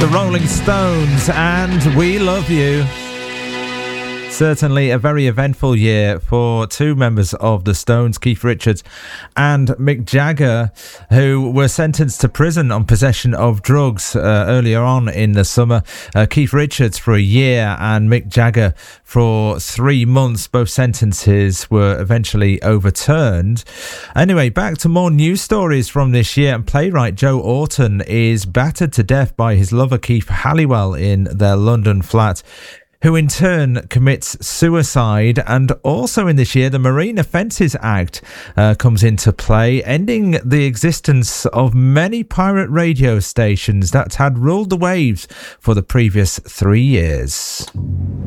The Rolling Stones and We Love You. Certainly a very eventful year for two members of the Stones, Keith Richards and Mick Jagger, who were sentenced to prison on possession of drugs earlier on in the summer. Keith Richards for a year and Mick Jagger for 3 months. Both sentences were eventually overturned. Anyway, back to more news stories from this year. And playwright Joe Orton is battered to death by his lover Keith Halliwell in their London flat, who in turn commits suicide. And also in this year, the Marine Offences Act comes into play, ending the existence of many pirate radio stations that had ruled the waves for the previous 3 years.